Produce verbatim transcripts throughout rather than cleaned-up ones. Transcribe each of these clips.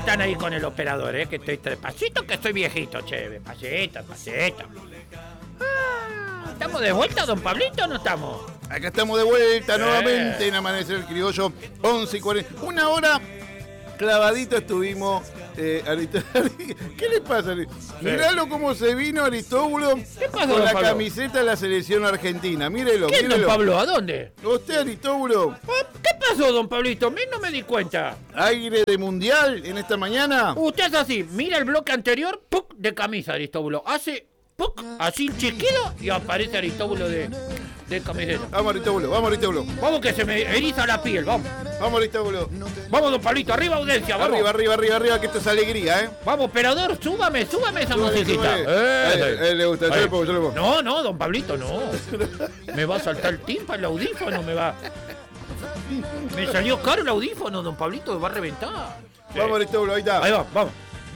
disfrutan ahí con el operador, eh, que estoy despacito, que estoy viejito, che, despacito, despacito. Ah, ¿estamos de vuelta, don Pablito, o no estamos? Acá estamos de vuelta Eh. nuevamente en Amanecer el Criollo, once y cuarenta. Una hora clavadito estuvimos. Eh, Arist- ¿Qué le pasa? Miralo cómo se vino Aristóbulo ¿Qué pasó, con don la Pablo? camiseta de la selección argentina. Mírelo, ¿Quién, don mírelo. Pablo? ¿A dónde? Usted, Aristóbulo, Ah, ¿Qué pasó, don Pablito? A mí no me di cuenta. aire de mundial en esta mañana. Usted es así, mira el bloque anterior, ¡puc! De camisa, Aristóbulo. Hace, ¡puc! Así un chiquido y aparece Aristóbulo de, de camiseta. Vamos, Aristóbulo, vamos, Aristóbulo. Vamos que se me eriza la piel, vamos. Vamos, Aristóbulo. Vamos, don Pablito, arriba audiencia, vamos. Arriba, arriba, arriba, arriba, que esto es alegría, ¿eh? Vamos, operador, súbame, súbame esa Súbale, musiquita. súbale. Eh, A él- a él le gusta, yo ahí. le pongo, yo le pongo. No, no, don Pablito, no. Me va a saltar el tímpano, el audífono, me va. Me salió caro el audífono, don Pablito, me va a reventar. Vamos, Aristóbulo, ahí está. Ahí va, vamos.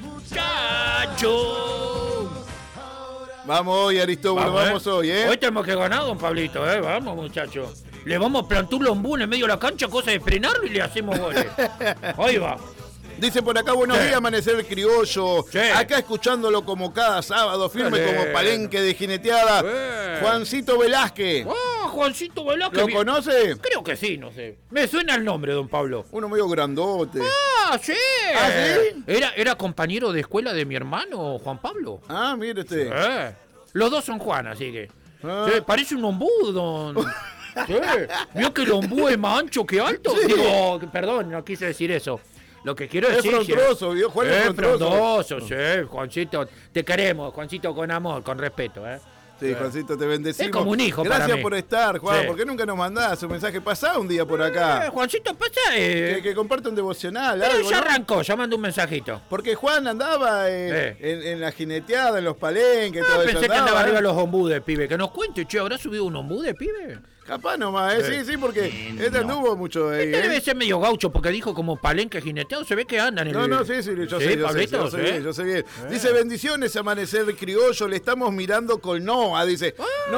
Chacho. Vamos hoy, Aristóbulo, vamos, eh. hoy, ¿eh? Hoy tenemos que ganar, don Pablito, ¿eh? Vamos, muchachos. Le vamos a plantar un lombú en el medio de la cancha, cosa de frenarlo y le hacemos goles. Ahí va. Dice por acá, buenos Sí. días, Amanecer el Criollo. Sí. Acá escuchándolo como cada sábado, firme Dale. como palenque de jineteada. Sí. Juancito Velázquez. Ah, Juancito Velázquez. ¿Lo bien. conoce? Creo que sí, no sé. Me suena el nombre, don Pablo. Uno medio grandote. Ah, sí. ¿Ah, sí? Era, era compañero de escuela de mi hermano, Juan Pablo. Ah, mire usted. Eh. Los dos son Juan, así que. Ah. Sí, parece un ombú, don. Sí. ¿Vio que el ombú es más ancho que alto? Sí. Digo, perdón, no quise decir eso. Lo que quiero Es decir frondoso, ¿vio? Juan es es frondoso. frondoso, sí, Juancito. Te queremos, Juancito, con amor, con respeto, ¿eh? Sí, Juancito, te bendecimos. Es como un hijo para Gracias mí. por estar, Juan. Sí. ¿Por qué nunca nos mandás un mensaje? Pasá un día por Eh, acá. Juancito, pasa. Eh. Que, que comparte un devocional, Pero algo, ya ¿no? arrancó, ya mandó un mensajito. Porque Juan andaba eh, Eh. en, en la jineteada, en los palenques, Ah, todo pensé eso. que andaba ¿eh? arriba de los ombudes, pibe. Que nos cuente, che, ¿habrá subido un ombude, pibe? Capaz nomás, ¿eh? Eh. Sí, sí, porque este anduvo mucho ahí, Este debe ¿eh? ser medio gaucho porque dijo como palenque jineteado. Se ve que anda en el. No, no, sí, sí, yo sé, yo sé, Pablito, yo sé ¿sí? bien, yo sé bien. Dice, bendiciones, Amanecer Criollo, le estamos mirando con Noah, dice.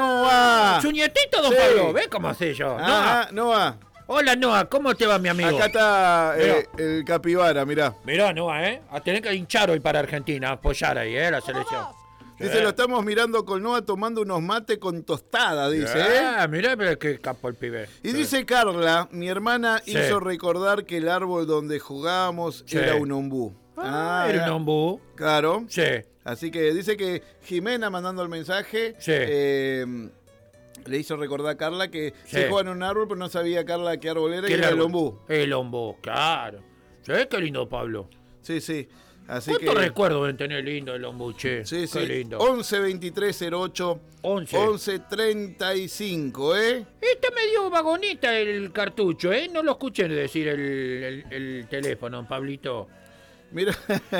Noah. Su nietito, don Sí. Pablo. ¿Ves cómo sé yo? Ah, Noah. Hola, Noah. ¿Cómo te va, mi amigo? Acá está eh, el capibara, mirá. Mirá, Noah, ¿eh? A tener que hinchar hoy para Argentina, apoyar ahí, ¿eh? La selección. Dice, lo estamos mirando con Noah tomando unos mates con tostada, dice, ¿eh? Ah, mirá, pero qué capo el pibe. Y dice Carla, mi hermana Sí. hizo recordar que el árbol donde jugábamos Sí. era un ombú. Ah, era un ombú. Claro. Sí. Así que dice que Jimena mandando el mensaje Sí. eh, le hizo recordar a Carla que Sí. se juega en un árbol, pero no sabía Carla qué árbol era y ¿Qué era el árbol? ombú. El ombú, claro. ¿Sí? Qué lindo, Pablo. Sí, sí. Así ¿Cuántos que. recuerdos deben tener lindo el ombú, che? Sí, sí. Qué lindo. once veintitrés cero ocho once. once treinta y cinco, ¿eh? Está medio vagonita el cartucho, ¿eh? No lo escuché decir el, el- el teléfono, Pablito. Mira,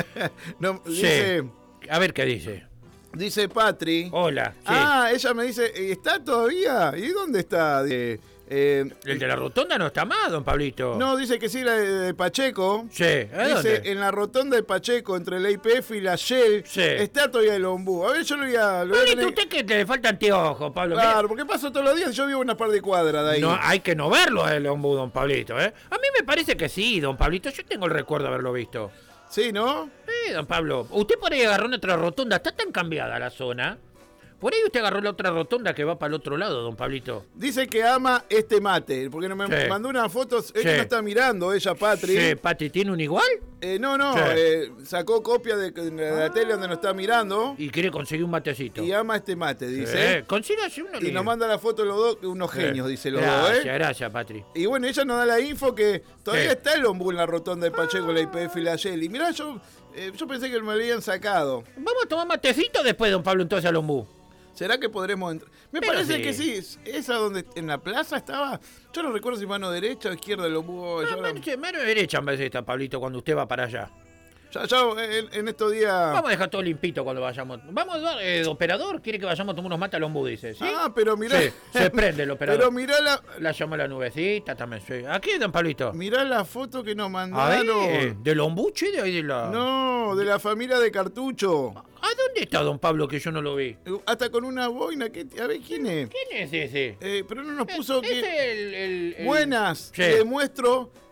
no, Sí. dice, A ver qué dice. dice Patri. Hola. Sí. Ah, ella me dice, ¿está todavía? ¿Y dónde está? Dice, eh, El de la rotonda no está más, don Pablito. no, dice que sí, la de, de Pacheco. Sí. ¿A Dice, dónde? en la rotonda de Pacheco, entre la I P F y la Shell, Sí. está todavía el ombú. A ver, yo lo voy a... Lo voy a Pablito, tener- usted que le falta anteojos, Pablo. Mira, Claro, porque paso todos los días, yo vivo una par de cuadras de ahí. no, hay que no verlo el ombú, don Pablito, ¿eh? A mí me parece que sí, don Pablito. Yo tengo el recuerdo de haberlo visto. Sí, ¿no? Sí, don Pablo. Usted por ahí agarró una otra rotonda. Está tan cambiada la zona. Por ahí usted agarró la otra rotonda que va para el otro lado, don Pablito. Dice que ama este mate, porque me Sí. mandó una foto, es Sí. que no está mirando ella, Patri. Sí, Pati, ¿tiene un igual? Eh, no, no, Sí. eh, sacó copia de, de la tele donde nos está mirando Y quiere conseguir un matecito. y ama este mate, dice. Eh, consígase uno. Y que- nos manda la foto los dos, unos Sí. genios, dice los Gracias, dos, ¿eh? gracias, Patri. Y bueno, ella nos da la info que todavía Sí. está el ombú en la rotonda de Pacheco, la I P F y la Shell. Y mirá, yo, eh, yo pensé que me lo habían sacado. Vamos a tomar matecito después, don Pablo, entonces al ombú. ¿Será que podremos entrar? Me Pero parece sí. que sí. Esa donde en la plaza estaba. Yo no recuerdo si mano derecha o izquierda el ombú. Ah, yo ahora- mano, mano derecha en vez de esta, Pablito, cuando usted va para allá. Ya, ya en, en estos días. Vamos a dejar todo limpito cuando vayamos. Vamos, eh, operador, quiere que vayamos a tomar unos mates al ombú, dice. ¿Sí? Ah, pero mirá. Sí, se prende el operador. Pero mirá la, La llama la nubecita también, sí. Aquí, don Pablito. mirá la foto que nos A mandaron. ver, ¿del ombuche de ahí de la...? No, de la familia de Cartucho. ¿A dónde está don Pablo que yo no lo vi? Hasta con una boina. Que, a ver, ¿quién es? ¿Quién es ese? Eh, pero no nos puso Es que. el, el- el- Buenas. Sí. Le muestro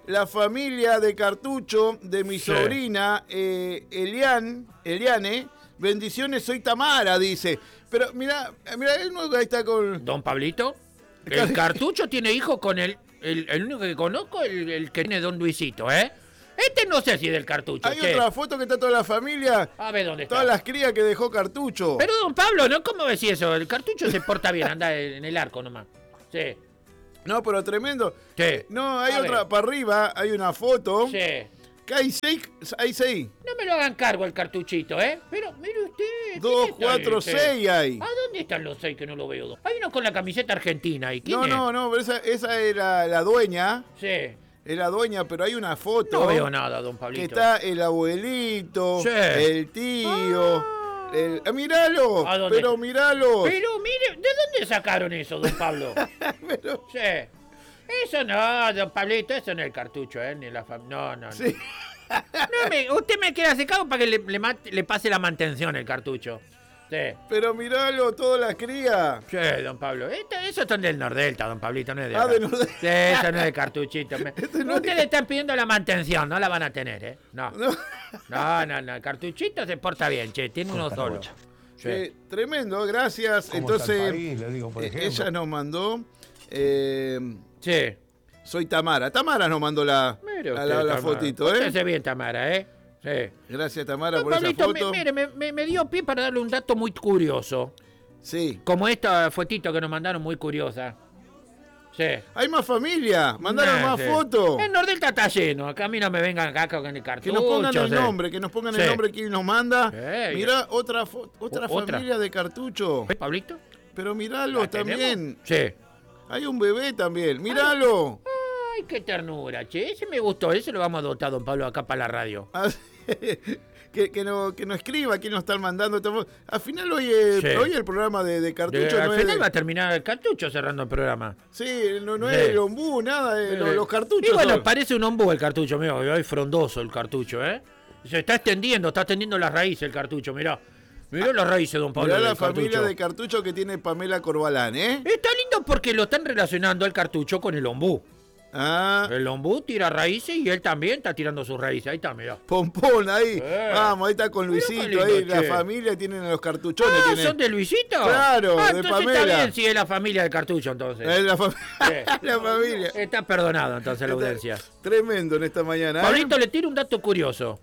la familia de Cartucho de mi Sí. sobrina eh, Elian, Eliane. Bendiciones, soy Tamara, dice. Pero mira, mira, él no ahí está con... Don Pablito, el Cartucho tiene hijo con el, el, el único que conozco, el, el que tiene Don Luisito, ¿eh? Este no sé si es del Cartucho, Hay che. otra foto que está toda la familia, A ver dónde está. todas las crías que dejó Cartucho. Pero don Pablo, ¿no? ¿Cómo ves eso? El Cartucho se porta bien, anda en el arco nomás. Sí, No, pero tremendo. sí. No, hay A otra, ver. para arriba hay una foto. Sí. Que hay seis, hay seis. No me lo hagan cargo el cartuchito, ¿eh? Pero, mire usted. Dos, ¿quién está cuatro, ese? seis hay. ¿A dónde están los seis que no lo veo? Hay uno con la camiseta argentina. ¿Y quién No, es? no, no, pero esa, esa era la dueña. Sí. Es la dueña, pero hay una foto. No veo nada, don Que Pablito. está el abuelito, Sí. el tío. Ah. El, ah, miralo, ¿A dónde? pero miralo. Pero mire, ¿de dónde sacaron eso, don Pablo? Pero- Sí. Eso no, don Pablito, eso no es el cartucho, ¿eh? Ni la fam- No, no, no. sí. No me- usted me queda secado para que le, le mate- le pase la mantención el cartucho. Sí. Pero miralo, todas las crías. Sí, don Pablo. Esto, eso son del Nordelta, don Pablito, no es de Ah, acá. de Nordelta. Sí, eso no es de cartuchito. Me- Este no es- Ustedes están pidiendo la mantención, no la van a tener, ¿eh? No. No. No, no, no. El cartuchito se porta bien, che. Tiene uno solo. Sí. Eh, tremendo, gracias. ¿Cómo está Entonces, el país? Le digo, por eh, ejemplo. ella nos mandó. eh, Sí. soy Tamara. Tamara nos mandó la, Mire la, usted, la- la Tamara. fotito, ¿eh? Pórtese bien, Tamara, ¿eh? Sí. Gracias, Tamara, Don por Pablito, esa me- foto. mire, me, me- me dio pie para darle un dato muy curioso. Sí. Como esta fotito que nos mandaron, muy curiosa. Sí. Hay más familia. Mandaron Nah, más sí. fotos. El Nordelta está lleno. Acá a mí no me vengan acá con el Que cartucho. nos pongan el sí. nombre, que nos pongan el Sí. nombre quién nos manda. Sí. Mirá, otra, fo- otra O- otra. familia de cartucho. ¿Ves, Pablito? Pero miralo ¿La tenemos? también. Sí. Hay un bebé también. Miralo. Ay, qué ternura, che. Ese me gustó. Ese lo vamos a dotar, don Pablo, acá para la radio. Ah, que, que, no, que no escriba quién nos están mandando. Estamos- Al final hoy, eh, Sí. hoy el programa de, de cartucho De- al no es final de- va a terminar el cartucho cerrando el programa. Sí, no, no Sí. es el ombú, nada, de los, Eh, los cartuchos. Y bueno, son- parece un ombú el cartucho, mira, hoy frondoso el cartucho, ¿eh? Se está extendiendo, está extendiendo las raíces el cartucho, mirá. Mirá las raíces, don Pablo. Mirá la del familia cartucho. de cartucho que tiene Pamela Corbalán, ¿eh? Está lindo porque lo están relacionando al cartucho con el ombú. Ah, El ombú tira raíces y él también está tirando sus raíces. Ahí está, mirá. Pompón ahí. Eh. Vamos, ahí está con Mirá qué Luisito, lindo, ahí. La che. familia tienen a los cartuchones. Ah, tiene- ¿son de Luisito? Claro, ah, de entonces Pamela. está bien si es la familia del cartucho, entonces. Es la, fam- Sí. la familia. Está perdonado, entonces, la audiencia. Tremendo en esta mañana. ¿eh? Pablito, le tiro un dato curioso.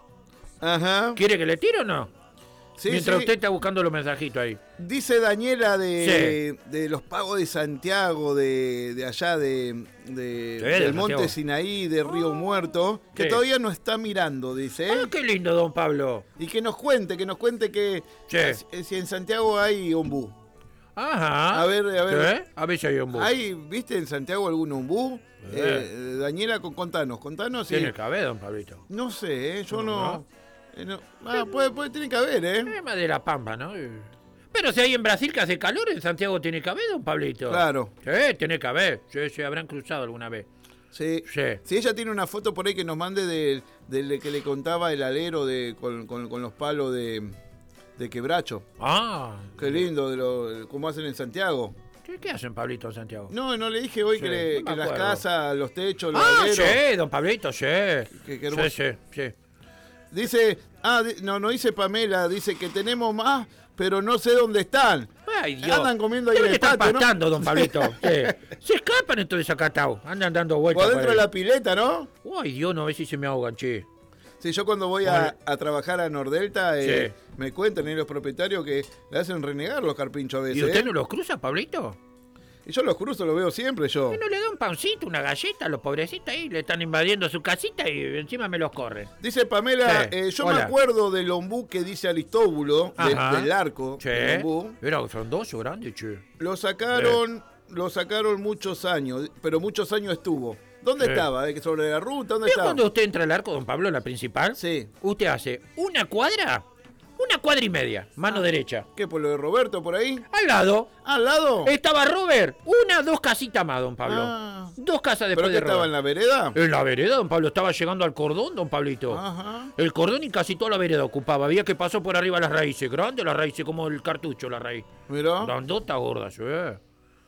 Ajá. ¿Quiere que le tire o no? Sí, Mientras sí. usted está buscando los mensajitos ahí. Dice Daniela de, de los pagos de Santiago, de, de allá de, de- Sí, de del Monte Santiago. Sinaí, de Río Muerto, que Sí. todavía no está mirando, dice. Ah, qué lindo, don Pablo. Y que nos cuente, que nos cuente que Sí. si, si en Santiago hay ombú. Ajá. A ver, a ver. ¿Sí? A ver si hay un bus. ¿Hay, viste en Santiago algún ombú? Sí. Eh, Daniela, con- contanos, contanos. si- Tiene que haber, don Pablito. No sé, ¿eh? yo no... No. eh, no- Ah, puede, puede, tiene que haber, ¿eh? Es más de la Pampa, ¿no? Pero si hay en Brasil que hace calor, en Santiago tiene que haber, don Pablito. Claro. Sí, tiene que haber. Sí, se habrán cruzado alguna vez. Sí. Sí. Si ella tiene una foto por ahí que nos mande del de, que le contaba el alero de, con, con- con los palos de, de quebracho. Ah. Qué lindo, de lo, cómo hacen en Santiago. ¿Qué, qué hacen, Pablito, en Santiago? No, no le dije hoy Sí, que, le- no me que las acuerdo. casas, los techos, los Ah, aleros. sí, don Pablito, sí. Qué- qué hermoso. sí, sí, sí. Dice, ah, di- no, no dice Pamela, dice que tenemos más, pero no sé dónde están. Ay, Dios. Andan comiendo ahí Deben en el estar patio, ¿no? pastando, don Pablito. Sí. Se escapan entonces acá, Tau. Andan dando O vueltas. adentro por de ahí. la pileta, ¿no? Ay, Dios, no, a ver si se me ahogan, che. Sí, yo cuando voy a, a trabajar a Nordelta, eh, Sí. me cuentan ahí los propietarios que le hacen renegar los carpinchos a veces. ¿Y usted ¿eh? no los cruza, Pablito? Y yo los cruzo, los veo siempre yo. ¿Por qué no le da un pancito, una galleta a los pobrecitos ahí? Le están invadiendo su casita y encima me los corren. Dice Pamela, Sí. eh, yo Hola. me acuerdo del ombú que dice Aristóbulo, de- Ajá. del arco, Sí. del ombú. Era frondoso, grande, che. Lo sacaron, lo sacaron muchos años, pero muchos años estuvo. ¿Dónde Sí. estaba? ¿Eh? ¿Sobre la ruta? ¿Dónde ¿Ves estaba? cuando usted entra al arco, don Pablo, la principal? Sí. Usted hace una cuadra, una cuadra y media, mano derecha. ¿Qué, por lo de Roberto por ahí? Al lado ¿Al lado? estaba Robert, una, dos casitas más, don Pablo. Ah. Dos casas ¿Pero después qué de estaba Robert. en la vereda? En la vereda, don Pablo, estaba llegando al cordón, don Pablito. Ajá. El cordón y casi toda la vereda ocupaba. Había que pasó por arriba las raíces. Grande las raíces, como el cartucho, la raíz. Mirá. Grandota gorda, sí.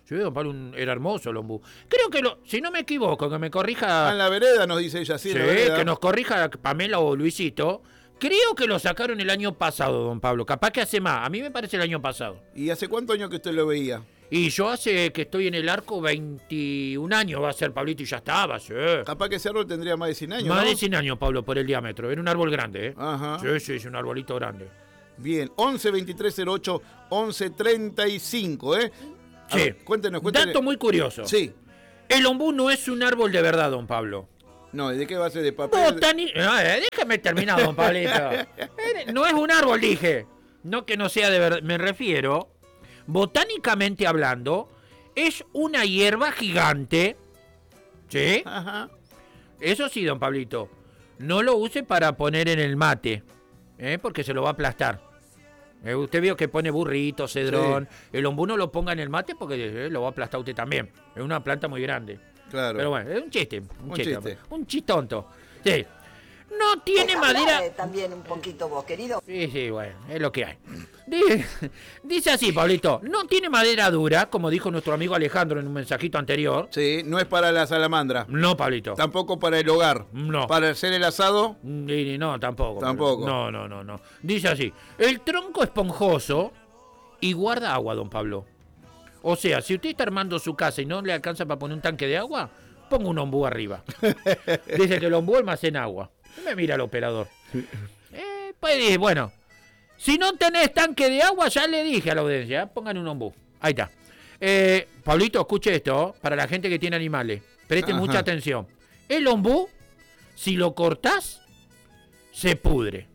Sí, don Pablo, un- era hermoso el ombú. Creo que, lo, si no me equivoco, que me corrija... Ah, en la vereda nos dice ella, sí, Sí, en la vereda. que nos corrija Pamela o Luisito. Creo que lo sacaron el año pasado, don Pablo. Capaz que hace más. A mí me parece el año pasado. ¿Y hace cuántos años que usted lo veía? Y yo hace que estoy en el arco veintiún años va a ser, Pablito, y ya estaba, sí. Capaz que ese árbol tendría más de cien años, Más ¿no? de cien años, Pablo, por el diámetro. Era un árbol grande, ¿eh? Ajá. Sí, sí, es un arbolito grande. Bien, once veintitrés cero ocho once treinta y cinco, ¿eh? A Sí. ver, cuéntenos, cuéntenos. Dato muy curioso. Sí. El ombú no es un árbol de verdad, don Pablo. No, ¿de qué va a ser? ¿De papel? Botani... No, eh, déjame terminar, don Pablito. Eh, No es un árbol, dije. No que no sea de verdad. Me refiero, botánicamente hablando, es una hierba gigante. ¿Sí? Ajá. Eso sí, don Pablito. No lo use para poner en el mate, ¿eh? Porque se lo va a aplastar. Eh, usted vio que pone burrito, cedrón. Sí. El ombú no lo ponga en el mate porque eh, lo va a aplastar usted también. Es una planta muy grande. Claro. Pero bueno, es un chiste. Un, Un chiste. chiste. Un chistonto. Sí. No tiene Déjame madera. hablar, eh, también un poquito vos, querido. Sí, sí, bueno, es lo que hay. Dice, dice así, Pablito. No tiene madera dura, como dijo nuestro amigo Alejandro en un mensajito anterior. Sí, no es para la salamandra. No, Pablito. Tampoco para el hogar. No. Para hacer el asado. Ni- ni- No, tampoco. Tampoco. No, no, no, no. Dice así. El tronco esponjoso y guarda agua, don Pablo. O sea, si usted está armando su casa y no le alcanza para poner un tanque de agua, ponga un ombú arriba. Dice que el ombú almacena agua. Me mira el operador. Eh, pues dice, bueno, si no tenés tanque de agua, ya le dije a la audiencia, ¿eh? Pongan un ombú. Ahí está. Eh, Pablito, escuche esto, ¿eh? Para la gente que tiene animales. Preste Ajá. mucha atención. El ombú, si lo cortás, se pudre.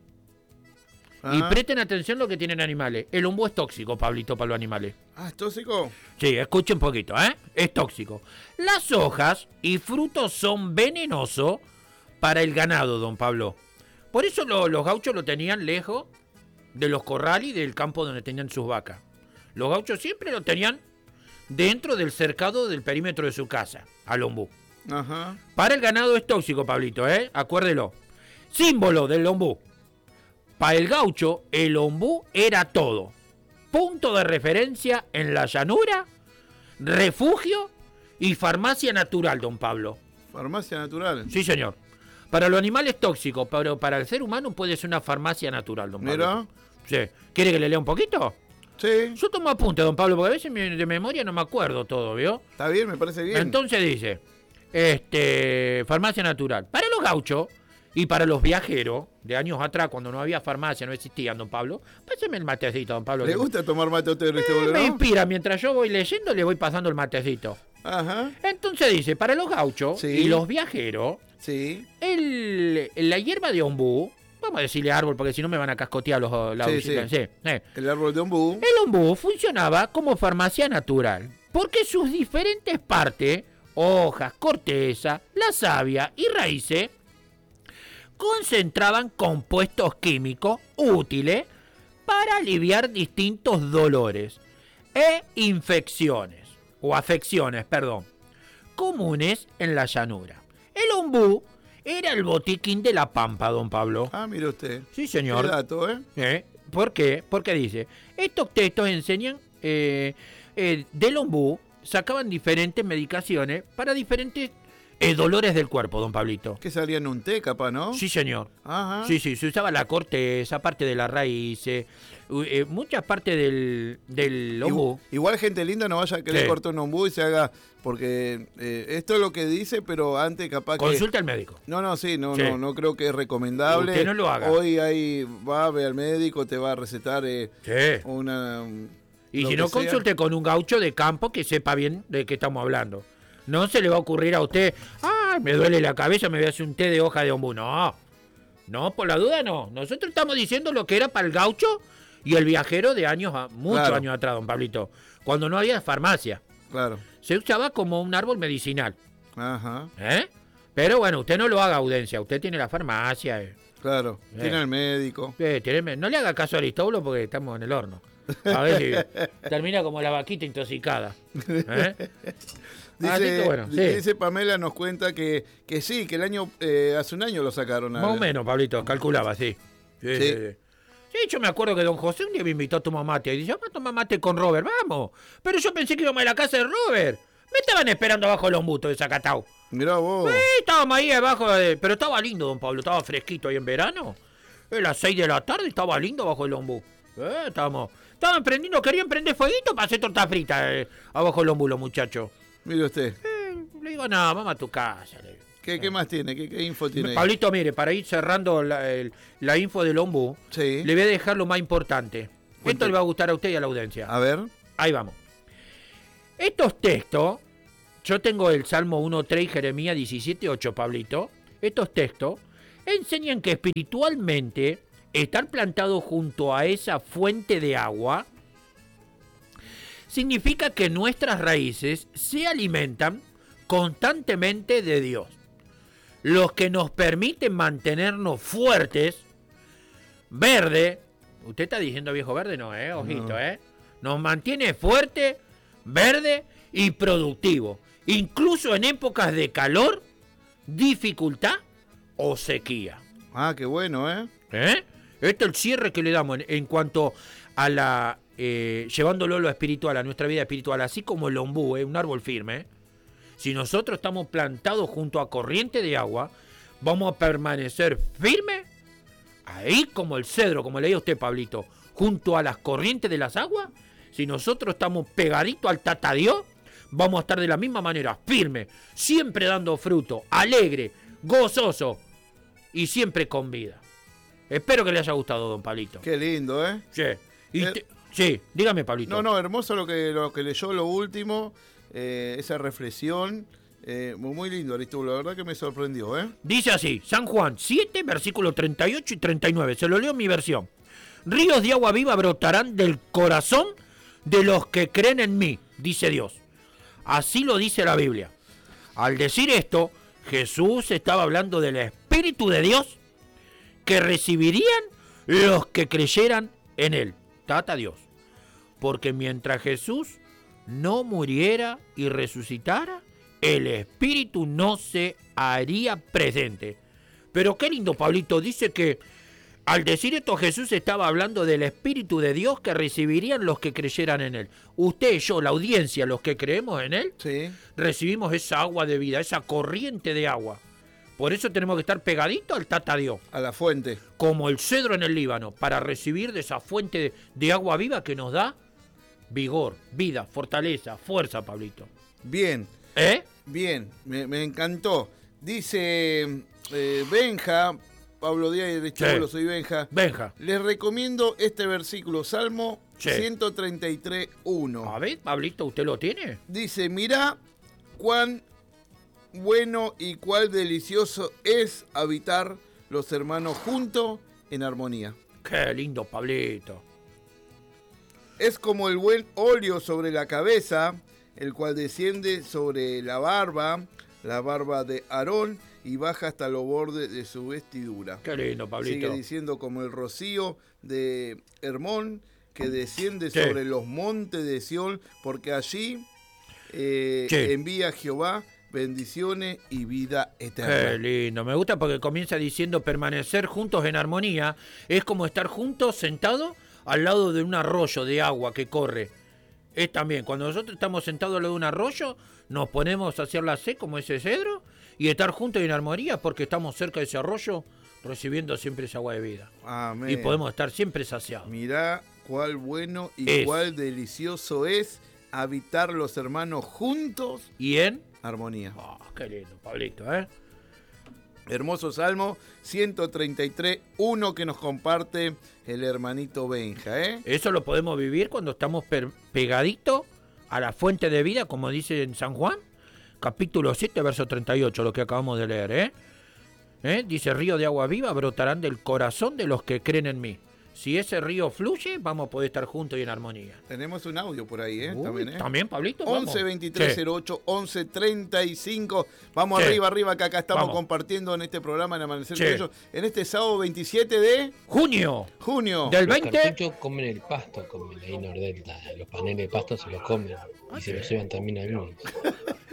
Y Ah. presten atención lo que tienen animales. El ombú es tóxico, Pablito, para los animales. Ah, ¿es tóxico? Sí, escuchen un poquito, ¿eh? Es tóxico. Las hojas y frutos son venenosos para el ganado, don Pablo. Por eso lo- los gauchos lo tenían lejos de los corrales y del campo donde tenían sus vacas. Los gauchos siempre lo tenían dentro del cercado del perímetro de su casa, al ombú. Ajá. Para el ganado es tóxico, Pablito, ¿eh? Acuérdelo. Símbolo del ombú. Para el gaucho, el ombú era todo. Punto de referencia en la llanura, refugio y farmacia natural, don Pablo. Farmacia natural. Sí, señor. Para los animales tóxicos, pero para el ser humano puede ser una farmacia natural, don Pablo. Mira. Sí. ¿Quiere que le lea un poquito? Sí. Yo tomo apunte, don Pablo, porque a veces me- de memoria no me acuerdo todo, ¿vio? Está bien, me parece bien. Entonces dice, este, farmacia natural. Para los gauchos y para los viajeros, de años atrás, cuando no había farmacia, no existían, don Pablo, páseme el matecito, don Pablo. ¿Le que- gusta tomar mate a usted, este Eh, boludo? me inspira, mientras yo voy leyendo, le voy pasando el matecito. Ajá. Entonces dice, para los gauchos Sí. y los viajeros, Sí. el, la hierba de ombú, vamos a decirle árbol, porque si no me van a cascotear los... La, Sí, sí. sí, eh. El árbol de ombú. El ombú funcionaba como farmacia natural, porque sus diferentes partes, hojas, corteza, la savia y raíces, concentraban compuestos químicos útiles para aliviar distintos dolores e infecciones, o afecciones, perdón, comunes en la llanura. El ombú era el botiquín de la pampa, don Pablo. Ah, mire usted. Sí, Qué señor. dato, ¿eh? ¿Eh? ¿Por qué? Porque dice, estos textos enseñan eh, eh, del ombú, sacaban diferentes medicaciones para diferentes eh, dolores del cuerpo, don Pablito. Que salía en un té, capaz, ¿no? Sí, señor. Ajá. Sí, sí, se usaba la corteza, parte de la raíz, eh, eh, muchas partes del, del ombú. Igual, igual gente linda no vaya a querer Sí. cortar un ombú y se haga, porque eh, esto es lo que dice, pero antes capaz que... Consulte al médico. No, no, sí, no, Sí. no, no creo que es recomendable. Usted no lo haga. Hoy ahí va, ve al médico, te va a recetar eh, Sí. una... Y lo si que no, sea. consulte con un gaucho de campo que sepa bien de qué estamos hablando. No se le va a ocurrir a usted, ay, me duele la cabeza, me voy a hacer un té de hoja de ombú. No, no, por la duda no. Nosotros estamos diciendo lo que era para el gaucho y el viajero de años, a- muchos Claro. años atrás, don Pablito, cuando no había farmacia. Claro. Se usaba como un árbol medicinal, Ajá, ¿eh? Pero bueno, usted no lo haga, audiencia, usted tiene la farmacia. Eh. claro. Eh. Tiene el médico. Eh, tiene- no le haga caso a Aristóbulo porque estamos en el horno. A ver si termina como la vaquita intoxicada. ¿Eh? Dice, Así que bueno, sí. dice Pamela, nos cuenta que, que sí, que el año, eh, hace un año lo sacaron. a- Más o menos, Pablito, calculaba, sí. Sí, Sí. sí, sí. Sí, yo me acuerdo que don José un día me invitó a tomar mate. Y dice, vamos a tomar mate con Robert, vamos. Pero yo pensé que íbamos a la casa de Robert. Me estaban esperando abajo de los embustos de Zacatau. Mirá vos. Sí, estábamos ahí abajo, de... pero estaba lindo, don Pablo. Estaba fresquito ahí en verano. A las seis de la tarde estaba lindo abajo del ombú. Eh, estábamos... Estaban prendiendo, querían prender fueguito para hacer torta frita eh, abajo del ombú los muchachos. Mire usted. Eh, le digo, no, vamos a tu casa. Le digo. ¿Qué, ¿Qué más tiene? ¿Qué, qué info tiene ahí? Pablito, mire, para ir cerrando la, el, la info del ombú, Sí. le voy a dejar lo más importante. Cuente. Esto le va a gustar a usted y a la audiencia. A ver. Ahí vamos. Estos textos, yo tengo el Salmo uno tres y Jeremías diecisiete ocho, Pablito. Estos textos enseñan que espiritualmente estar plantado junto a esa fuente de agua significa que nuestras raíces se alimentan constantemente de Dios, los que nos permiten mantenernos fuertes, verde. Usted está diciendo viejo verde, no, eh, ojito, No. eh. Nos mantiene fuerte, verde y productivo, incluso en épocas de calor, dificultad o sequía. Ah, qué bueno, ¿eh? ¿Eh? Este es el cierre que le damos en, en cuanto a la... Eh, llevándolo a lo espiritual, a nuestra vida espiritual, así como el ombú, ¿eh? Un árbol firme. ¿eh? Si nosotros estamos plantados junto a corriente de agua, vamos a permanecer firmes, ahí como el cedro, como leía usted, Pablito, junto a las corrientes de las aguas. Si nosotros estamos pegaditos al Tata Dios, vamos a estar de la misma manera, firme, siempre dando fruto, alegre, gozoso y siempre con vida. Espero que le haya gustado, don Pablito. Qué lindo, ¿eh? Sí, y Eh, te- sí, dígame, Pablito. No, no, hermoso lo que, lo que leyó lo último, eh, esa reflexión. Eh, muy, muy lindo, Aristóbulo, la verdad que me sorprendió, ¿eh? Dice así, San Juan siete, versículos treinta y ocho y treinta y nueve. Se lo leo en mi versión. Ríos de agua viva brotarán del corazón de los que creen en mí, dice Dios. Así lo dice la Biblia. Al decir esto, Jesús estaba hablando del Espíritu de Dios que recibirían los que creyeran en él. Tata Dios. Porque mientras Jesús no muriera y resucitara, el Espíritu no se haría presente. Pero qué lindo, Pablito, dice que al decir esto Jesús estaba hablando del Espíritu de Dios que recibirían los que creyeran en él. Usted y yo, la audiencia, los que creemos en él, Sí. recibimos esa agua de vida, esa corriente de agua. Por eso tenemos que estar pegaditos al Tata Dios, A la fuente. como el cedro en el Líbano, para recibir de esa fuente de, de agua viva que nos da vigor, vida, fortaleza, fuerza, Pablito. Bien, ¿Eh? bien, me, me encantó. Dice eh, Benja, Pablo Díaz y Aristóbulo, Sí. soy Benja. Benja. Les recomiendo este versículo, Salmo Sí. ciento treinta y tres, uno. A ver, Pablito, ¿usted lo tiene? Dice, mirá cuán bueno y cuán delicioso es habitar los hermanos juntos en armonía. Qué lindo, Pablito. Es como el buen óleo sobre la cabeza, el cual desciende sobre la barba, la barba de Aarón, y baja hasta los bordes de su vestidura. Qué lindo, Pablito. Sigue diciendo como el rocío de Hermón, que desciende Sí. sobre los montes de Sión, porque allí eh, Sí. envía Jehová bendiciones y vida Qué eterna. lindo. Me gusta porque comienza diciendo permanecer juntos en armonía. Es como estar juntos sentados al lado de un arroyo de agua que corre. Es también, cuando nosotros estamos sentados al lado de un arroyo, nos ponemos a hacer la C como ese cedro y estar juntos en armonía porque estamos cerca de ese arroyo recibiendo siempre esa agua de vida. Amén. Y podemos estar siempre saciados. Mirá cuál bueno y Es. cuál delicioso es habitar los hermanos juntos, ¿Y en? armonía. Ah, qué lindo, Pablito, ¿eh? Hermoso Salmo ciento treinta y tres, uno que nos comparte el hermanito Benja, ¿eh? Eso lo podemos vivir cuando estamos per- pegaditos a la fuente de vida, como dice en San Juan, capítulo siete, verso treinta y ocho, lo que acabamos de leer, ¿eh? ¿Eh? Dice, río de agua viva brotarán del corazón de los que creen en mí. Si ese río fluye, vamos a poder estar juntos y en armonía. Tenemos un audio por ahí, ¿eh? Uy, También, ¿eh? ¿También, Pablito? Vamos. once veintitrés Sí. cero ocho once treinta y cinco. Vamos Sí. arriba, arriba, que acá estamos Vamos. compartiendo en este programa en Amanecer Sí. con ellos. En este sábado veintisiete de Junio junio. del Los veinte. cartuchos comen el pasto, comen la Inor Delta. Los paneles de pasto se los comen y se los llevan también algunos.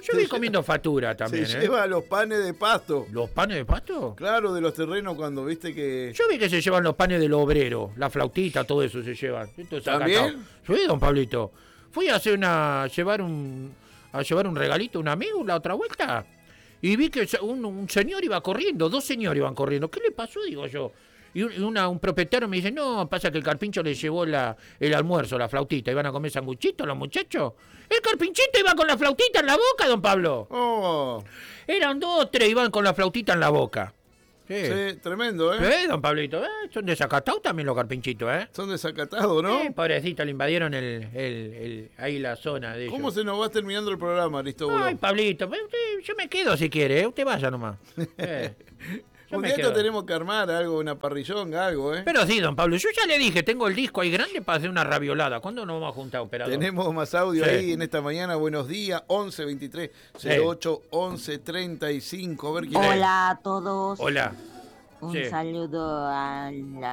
yo vi comiendo factura también, Se ¿eh? lleva los panes de pasto. ¿Los panes de pasto? Claro, de los terrenos cuando viste que... Yo vi que se llevan los panes del obrero, la flautita, todo eso se llevan. Esto es ¿También? acatado. Sí, don Pablito. Fui a hacer una, llevar un, a llevar un regalito a un amigo la otra vuelta y vi que un, un señor iba corriendo, dos señores iban corriendo. ¿Qué le pasó? Digo yo. Y un, una, un propietario me dice, no, pasa que el carpincho le llevó la, el almuerzo, la flautita. ¿Iban a comer sanguchitos los muchachos? El carpinchito iba con la flautita en la boca, don Pablo. Oh, Eran dos o tres, iban con la flautita en la boca. Sí, sí, tremendo, ¿eh? Eh, don Pablito, eh, son desacatados también los carpinchitos, ¿eh? Son desacatados, ¿no? Eh, pobrecito, le invadieron el, el, el- ahí la zona de ellos. ¿Cómo se nos va terminando el programa, Aristóbulo? Ay, Pablito, pero usted- yo me quedo si quiere, ¿eh? Usted vaya nomás. Eh, yo Un me día quedo. tenemos que armar algo, una parrillonga, algo, ¿eh? Pero sí, don Pablo, yo ya le dije, tengo el disco ahí grande para hacer una raviolada. ¿Cuándo nos vamos a juntar, operador? Tenemos más audio Sí. ahí en esta mañana. Buenos días, once veintitrés cero ocho once treinta y cinco. A ver quién es. Hola a todos. Hola. Un Sí. saludo a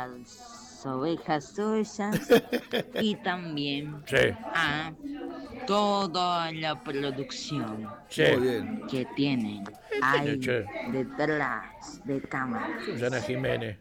las ovejas suyas y también Sí, a toda la producción sí. Muy bien. que tienen es, ahí che? detrás de cámara. Susana Jiménez.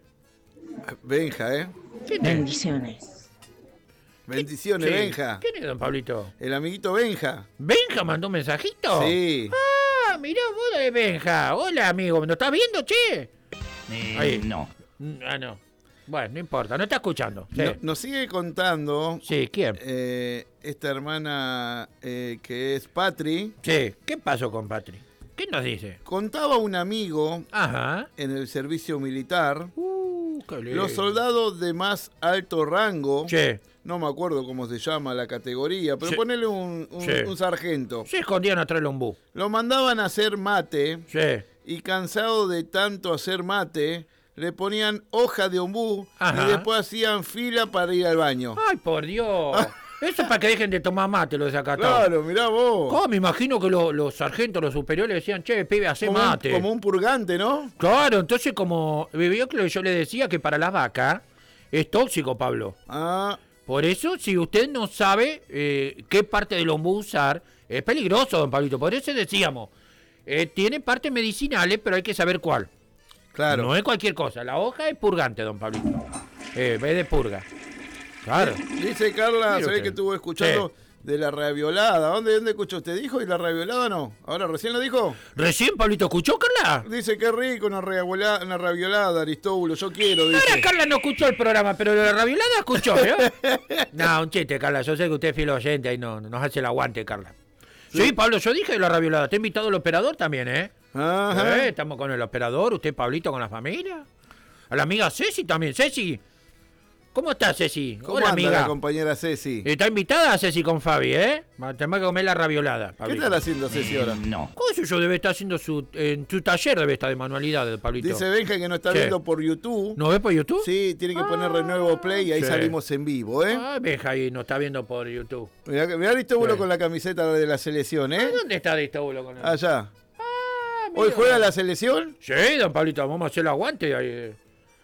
Benja, ¿eh? ¿Quién es? Bendiciones. Bendiciones, Sí. Benja. ¿Quién es, don Pablito? El amiguito Benja. ¿Benja mandó un mensajito? Sí. Ah, mirá vos de Benja. Hola, amigo, ¿me lo estás viendo, che? Eh, Ahí. no. Mm, Ah, no. Bueno, no importa, no está escuchando. Sí, No- nos sigue contando sí ¿quién? eh, esta hermana eh, que es Patri. Sí, ¿qué pasó con Patri? ¿Qué nos dice? Contaba un amigo Ajá. en el servicio militar. Uh, qué lindo. Los soldados de más alto rango, Sí, no me acuerdo cómo se llama la categoría, pero Sí. ponele un, un- Sí. un sargento. se escondían atrás del ombú. Lo mandaban a hacer mate Sí. y cansado de tanto hacer mate, le ponían hoja de ombú Ajá. y después hacían fila para ir al baño. Ay, por Dios. Eso es para que dejen de tomar mate los desacatados. Claro, mirá vos. ¿Cómo? Me imagino que los, los sargentos, los superiores decían, che, pibe, hacé Como un, mate. como un purgante, ¿no? Claro, entonces como vio que yo le decía que para las vacas es tóxico, Pablo. Ah, Por eso, si usted no sabe eh, qué parte del ombú usar, es peligroso, don Pablito. Por eso decíamos, eh, tiene partes medicinales, pero hay que saber cuál. claro. No es cualquier cosa. La hoja es purgante, don Pablito. Eh, es de purga. Claro. Dice Carla, Mire se ve usted. que estuvo escuchando de la raviolada. ¿Dónde, dónde escuchó usted? ¿Dijo? ¿Y la raviolada no? ¿Ahora recién lo dijo? ¿Recién, Pablito, escuchó, Carla? Dice que rico una raviolada, una raviolada, Aristóbulo. Yo quiero, dice. Ahora Carla no escuchó el programa, pero la raviolada escuchó, ¿vio? No, un chiste, Carla. Yo sé que usted es fiel oyente y no, nos hace el aguante, Carla. Sí, Pablo, yo dije de la raviolada. Te he invitado el operador también, ¿eh? Ajá. Eh, estamos con el operador, usted, Pablito, con la familia. A la amiga Ceci también. Ceci, ¿cómo está, Ceci? ¿Cómo Hola, anda amiga. la compañera Ceci? Está invitada Ceci con Fabi, ¿eh? Tenemos que comer la raviolada. ¿Qué Pablito. están haciendo Ceci ahora? Eh, no. ¿Cómo eso yo debe estar haciendo su... En su taller debe estar de manualidades, Pablito. Dice Benja que nos está Sí. viendo por YouTube. ¿No ve por YouTube? Sí, tiene que poner renuevo play y ahí Sí. salimos en vivo, ¿eh? Ah, Benja ahí nos está viendo por YouTube. Mirá, mirá Aristóbulo Sí. con la camiseta de la selección, ¿eh? ¿Dónde está Aristóbulo con él? Allá. Ah, ¿Hoy mira. juega la selección? Sí, don Pablito, vamos a hacer el aguante ahí, eh,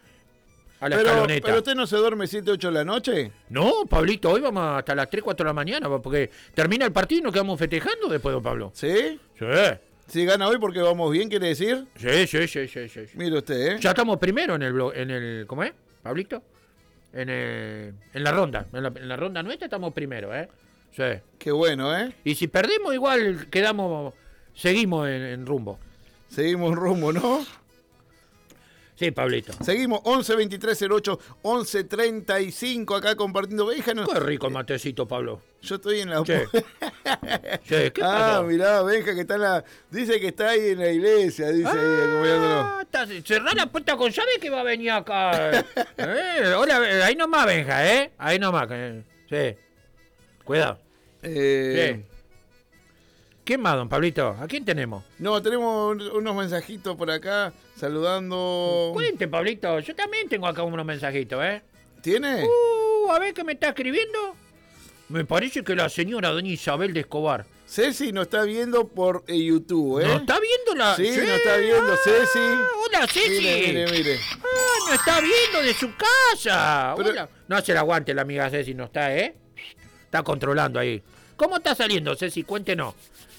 a la Pero, escaloneta. pero usted no se duerme siete, ocho de la noche. No, Pablito, hoy vamos hasta las tres, cuatro de la mañana, porque termina el partido y nos quedamos festejando después, don Pablo. ¿Sí? Sí, Si gana hoy porque vamos bien, quiere decir. sí, sí, sí, sí, sí. sí. Mire usted, ¿eh? Ya estamos primero en el, blo- en el, ¿cómo es, Pablito? En, el- en la ronda, en la, en la ronda nuestra estamos primero, ¿eh? Sí. Qué bueno, ¿eh? Y si perdemos igual quedamos, seguimos en, en rumbo. Seguimos rumbo, ¿no? Sí, Pablito. Seguimos once veintitrés cero ocho once treinta y cinco acá compartiendo. Benja, no- Qué rico el matecito, Pablo. Yo estoy en la... Sí. Sí, ¿qué Ah, pasó? mirá, Benja que está en la... Dice que está ahí en la iglesia, dice ahí, acompañándolo. Ah, está- cerrá la puerta con llave que va a venir acá. Eh, hola, eh, ahí nomás, Benja, ¿eh? Ahí nomás. que- sí. Cuidado. Eh, Sí. ¿Quién más, don Pablito? ¿A quién tenemos? No, tenemos un- unos mensajitos por acá saludando. Cuente, Pablito. Yo también tengo acá unos mensajitos, ¿eh? ¿Tiene? Uh, a ver qué me está escribiendo. Me parece que la señora doña Isabel de Escobar. Ceci nos está viendo por eh, YouTube, ¿eh? ¿No está viendo la...? Sí, nos está viendo, Ceci. Hola, Ceci. Mire, mire, mire. Ah, no está viendo de su casa. Pero- Hola. No hace el aguante la amiga Ceci, no está, ¿eh? Está controlando ahí. ¿Cómo está saliendo, Ceci? Cuéntenos.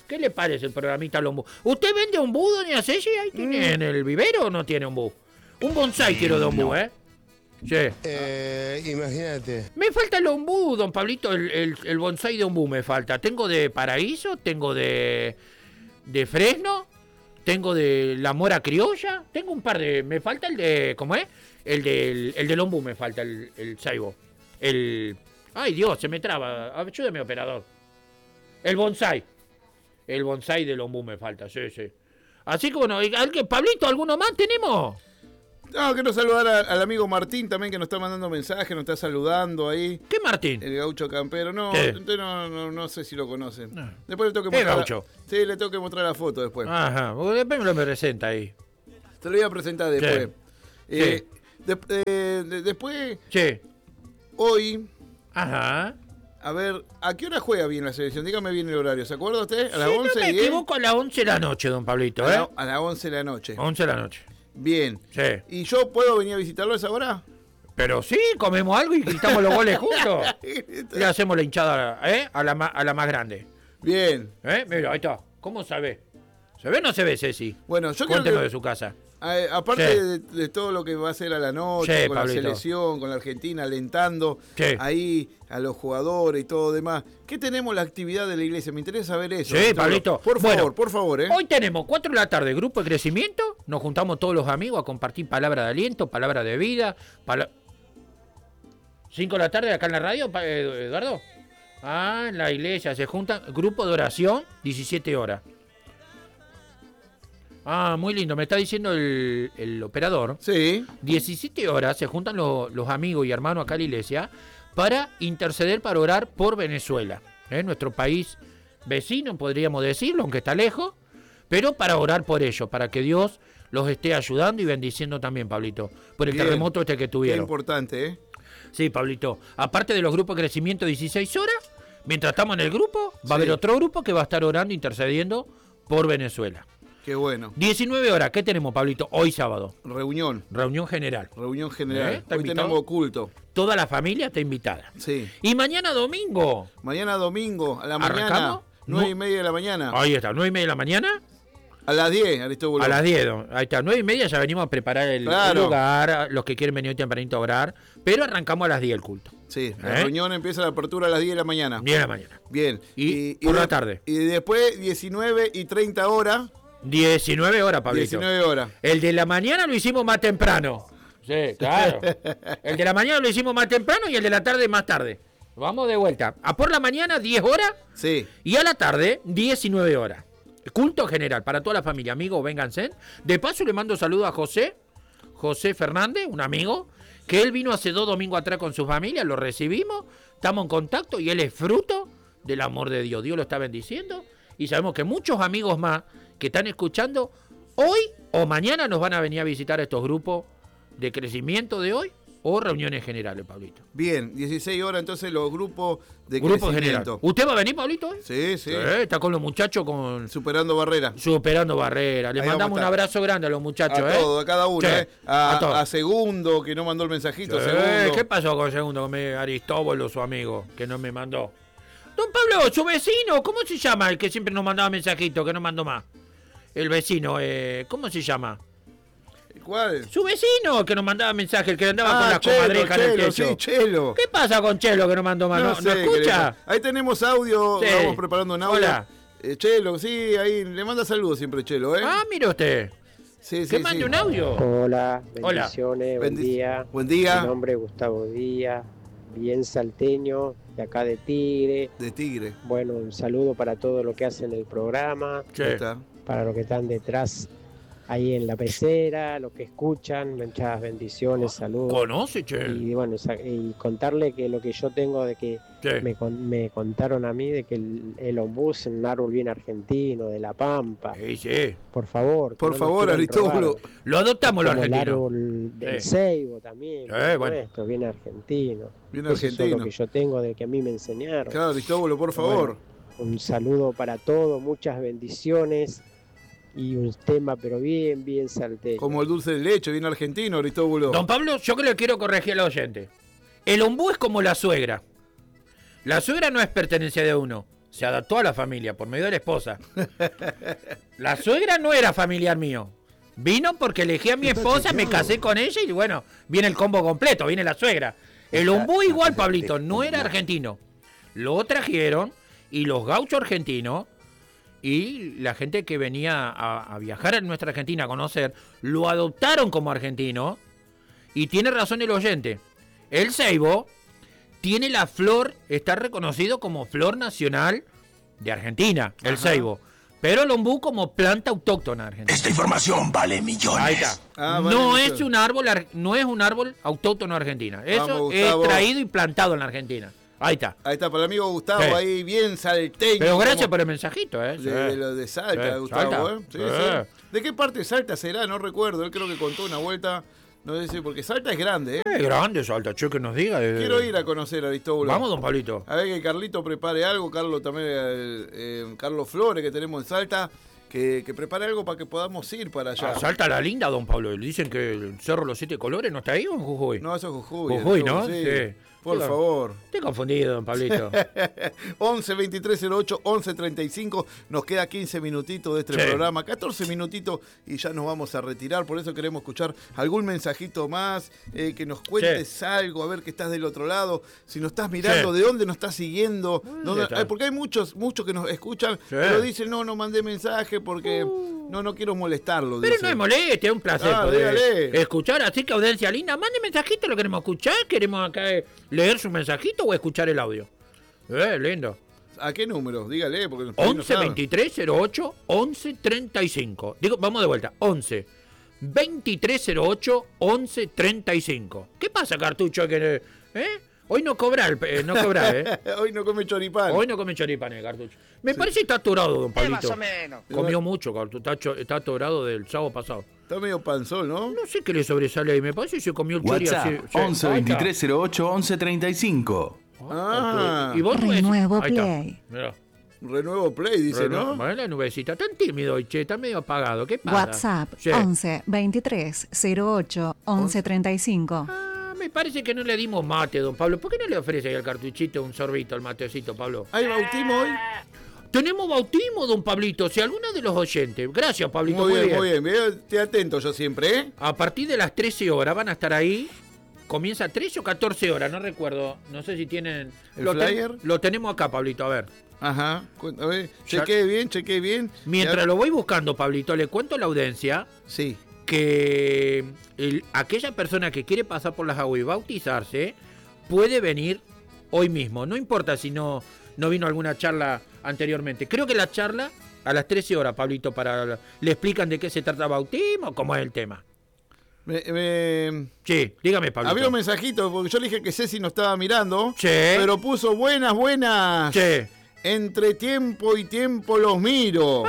¿Qué le parece el programita al ombú? ¿Usted vende ombú, doña Ceci? ¿Ahí tiene Mm. en el vivero o no tiene ombú? Un bonsai quiero de ombú, ¿eh? Sí. Eh, imagínate. Me falta el ombú, don Pablito, el, el, el bonsai de ombú me falta. Tengo de paraíso, tengo de, de fresno, tengo de la mora criolla, tengo un par de... Me falta el de... ¿Cómo es? El del, el del ombú me falta, el, el saibo. El... Ay, Dios, se me traba. Ayúdeme, operador. El bonsai. El bonsai del ombú me falta, sí, sí. Así que bueno, ¿alguien, Pablito, ¿alguno más tenemos? No, quiero saludar a- al amigo Martín también, que nos está mandando mensajes, nos está saludando ahí. ¿Qué Martín? El gaucho campero. No, ¿Qué? usted no, no, no sé si lo conocen. No. Después le tengo que ¿Qué mostrar. gaucho? La, sí, le tengo que mostrar la foto después. Ajá, después me lo presenta ahí. Te lo voy a presentar después. Sí. Eh, de- eh, de- después, Che. hoy, Ajá. a ver, ¿a qué hora juega bien la selección? Dígame bien el horario. ¿Se acuerda usted? ¿A las Si once, no me diez? equivoco, a las once de la noche, don Pablito, A, ¿eh? la- a las once de la noche. once de la noche. Bien. Sí. ¿Y yo puedo venir a visitarlo a esa hora? Pero sí, comemos algo y gritamos los goles juntos. Le hacemos la hinchada, ¿eh? A la, ma- a la más grande. Bien. ¿Eh? Mira, ahí está. ¿Cómo sabe? ¿Se ve o no se ve, Ceci? Bueno, yo creo Cuéntenos que, de su casa. eh, aparte Sí. de, de todo lo que va a hacer a la noche, Sí, con Pablito. la selección, con la Argentina, alentando Sí. ahí a los jugadores y todo demás, ¿qué tenemos la actividad de la iglesia? Me interesa saber eso. Sí, Doctor. Pablito. Por Bueno, favor, por favor, ¿eh? Hoy tenemos cuatro de la tarde, grupo de crecimiento. Nos juntamos todos los amigos a compartir palabra de aliento, palabra de vida. Pala... cinco de la tarde acá en la radio, pa- eh, Eduardo. Ah, en la iglesia se juntan. Grupo de oración, diecisiete horas. Ah, muy lindo. Me está diciendo el, el operador. Sí. diecisiete horas se juntan los, los amigos y hermanos acá en la iglesia para interceder, para orar por Venezuela. ¿eh? Nuestro país vecino, podríamos decirlo, aunque está lejos, pero para orar por ellos, para que Dios los esté ayudando y bendiciendo también, Pablito, por el Bien. terremoto este que Qué tuvieron. importante, ¿eh? Sí, Pablito. Aparte de los grupos de crecimiento dieciséis horas, mientras estamos en el grupo, va a Sí. haber otro grupo que va a estar orando, intercediendo por Venezuela. Qué bueno. diecinueve horas, ¿qué tenemos, Pablito? Hoy sábado, Reunión. reunión general. Reunión general. ¿Eh? ¿Está Hoy invitado? tenemos culto. Toda la familia está invitada. Sí. Y mañana domingo. Mañana domingo, a la mañana. ¿Arrancamos? Nueve No. y media de la mañana. Ahí está, nueve y media de la mañana. A las diez, Aristóbulo. A las diez, don. Ahí está, nueve y media ya venimos a preparar el, Claro. el lugar, los que quieren venir hoy tempranito a orar, pero arrancamos a las diez el culto. Sí, la ¿Eh? reunión empieza la apertura a las diez de la mañana. diez de la mañana. Bien. Y por la de- tarde. Y después diecinueve y treinta horas. diecinueve horas, Pablito. diecinueve horas. El de la mañana lo hicimos más temprano. Sí, claro. El de la mañana lo hicimos más temprano y el de la tarde más tarde. Vamos de vuelta. A por la mañana, diez horas. Sí. Y a la tarde, diecinueve horas. Culto general para toda la familia. Amigos, vénganse. De paso le mando saludos a José, José Fernández, un amigo, que él vino hace dos domingos atrás con su familia, lo recibimos, estamos en contacto y él es fruto del amor de Dios. Dios lo está bendiciendo y sabemos que muchos amigos más que están escuchando hoy o mañana nos van a venir a visitar estos grupos de crecimiento de hoy o reuniones generales, Pablito. Bien, dieciséis horas entonces los grupos de Grupo general. crecimiento. ¿Usted va a venir, Pablito? hoy? Sí, sí. Eh, está con los muchachos con Superando barreras. superando barreras. Les Ahí mandamos vamos un a estar. abrazo grande a los muchachos, A ¿eh? todos, a cada uno, Sí, ¿eh? A, a todos. a Segundo, que no mandó el mensajito. Sí, Segundo. ¿qué pasó con Segundo? Con mi Aristóbulo, su amigo, que no me mandó. Don Pablo, su vecino, ¿cómo se llama el que siempre nos mandaba mensajitos, que no mandó más? El vecino, eh, ¿cómo se llama? ¿Cuál? Su vecino, que nos mandaba mensajes, el que andaba con Ah, la Chelo, comadreja en el Chelo, techo. sí, Chelo. ¿Qué pasa con Chelo que no mandó más? ¿No, sé, ¿no qué escucha? le- Ahí tenemos audio, Sí. vamos preparando un audio. Hola. Eh, Chelo, sí, ahí le manda saludos siempre Chelo, ¿eh? Ah, mire usted. sí, sí, Que sí. mande un audio. Hola, Hola. bendiciones, buen Bendi- día. Buen Mi día nombre es Gustavo Díaz, bien salteño, de acá de Tigre. de Tigre. Bueno, un saludo para todo lo que hacen el programa, Sí. Ahí está. para los que están detrás ahí en la pecera, los que escuchan, muchas bendiciones, saludos. ¿Conoce, che? Y bueno, sa- y contarle que lo que yo tengo de que Sí. me, con- me contaron a mí de que el, el ombú es un árbol bien argentino, de La Pampa. Sí, sí. Por favor. que Por no nos favor, quieran Aristóbulo. robar. Lo adoptamos los Como el argentinos. árbol del Sí. ceibo también, Sí, por bueno. supuesto, bien argentino. Bien Eso es argentino. lo que yo tengo de que a mí me enseñaron. Claro, Aristóbulo, por favor. Bueno, un saludo para todos, muchas bendiciones y un tema pero bien, bien salteño. Como el dulce de leche, bien argentino, Aristóbulo. Don Pablo, yo que le quiero corregir al oyente. El ombú es como la suegra. La suegra no es pertenencia de uno. se adaptó a la familia por medio de la esposa. La suegra no era familiar mío. Vino porque elegí a mi esposa, me casé con ella y bueno, viene el combo completo, viene la suegra. El ombú igual, Pablito, no era argentino. Lo trajeron y los gauchos argentinos y la gente que venía a, a viajar a nuestra Argentina a conocer, lo adoptaron como argentino. Y tiene razón el oyente. El ceibo tiene la flor, está reconocido como flor nacional de Argentina, el Ajá. ceibo. Pero el ombú como planta autóctona argentina. Esta información vale millones. Ahí está. Ah, vale, no listo. es un árbol, ar- no es un árbol autóctono argentina. Eso Vamos, es Gustavo. traído y plantado en la Argentina. Ahí está. Ahí está, para el amigo Gustavo, Sí. ahí bien salteño. Pero gracias como por el mensajito, ¿eh? De, Sí. de lo de Salta, Sí, Gustavo, Salta. ¿eh? Sí, Sí. sí. ¿De qué parte de Salta será? No recuerdo. Él creo que contó una vuelta. No sé si, porque Salta es grande, ¿eh? Es grande Salta, che, que nos diga. eh. Quiero ir a conocer a Aristóbulo. Vamos, don Pablito. A ver que Carlito prepare algo. Carlos también, eh, eh, Carlos Flores, que tenemos en Salta. Que, que prepare algo para que podamos ir para allá. Ah, Salta la linda, don Pablo. Dicen que el Cerro Los Siete Colores no está ahí o en Jujuy. No, eso es Jujuy. Jujuy, Aristóbulo, ¿no? Sí. Sí. Por Digo, favor. Estoy confundido, don Pablito. once veintitrés cero ocho once treinta y cinco. Nos queda quince minutitos de este Sí. programa, catorce minutitos y ya nos vamos a retirar. Por eso queremos escuchar algún mensajito más, eh, que nos cuentes Sí. algo, a ver que estás del otro lado, si nos estás mirando, Sí. de dónde nos estás siguiendo. ¿Dónde- está. ay, porque hay muchos, muchos que nos escuchan, Sí. pero dicen, no, no mandé mensaje porque no, no quiero molestarlo. Pero dice. no es moleste, es un placer Ah, poder dígale. escuchar. Así que audiencia linda, mande mensajito, lo queremos escuchar. Queremos acá eh, leer su mensajito o escuchar el audio. Eh, lindo. ¿A qué número? Dígale, porque nos no once saben. veintitrés cero ocho once treinta y cinco. Digo, vamos de vuelta. once veintitrés cero ocho once treinta y cinco. ¿Qué pasa, cartucho? Que, ¿eh? Hoy no cobra, el, eh, no cobra, ¿eh? Hoy no come choripán. Hoy no come choripán el cartucho. Me parece que está atorado, don Pablito. más o menos. Comió mucho, cartucho. Está, cho- está atorado del sábado pasado. Está medio panzón, ¿no? No sé qué le sobresale ahí. Me parece que se comió el chori WhatsApp así. sí. once Ahí está. veintitrés cero ocho once treinta y cinco. Ah, ¿Y vos, nubecita? Renuevo Ahí está. Play. Mirá. Renuevo Play, dice, Renu- ¿no? Bueno, la nubecita. Tan tímido hoy, che. Está medio apagado. ¿Qué pasa? WhatsApp Sí. once veintitrés cero ocho once treinta y cinco. Ah, me parece que no le dimos mate, don Pablo. ¿Por qué no le ofrece ahí al cartuchito un sorbito, al matecito, Pablo? ¿Hay bautismo hoy? Tenemos bautismo, don Pablito. Si alguno de los oyentes. Gracias, Pablito. Muy bien, muy bien. Veo, estoy atento yo siempre, ¿eh? A partir de las trece horas van a estar ahí. Comienza trece o catorce horas, no recuerdo. No sé si tienen. ¿El lo, ten- flyer? lo tenemos acá, Pablito, a ver. Ajá. Cu- A ver, Ya- chequee bien, chequee bien. Mientras Ya- lo voy buscando, Pablito, le cuento a la audiencia Sí. que el- aquella persona que quiere pasar por las aguas y bautizarse puede venir hoy mismo. No importa si no, no vino a alguna charla anteriormente. Creo que la charla a las trece horas, Pablito, para le explican de qué se trata el bautismo, cómo es el tema. Me, me- Sí, dígame, Pablito. Había un mensajito, porque yo le dije que Ceci no estaba mirando, Sí. pero puso buenas, buenas. Sí. Entre tiempo y tiempo los miro.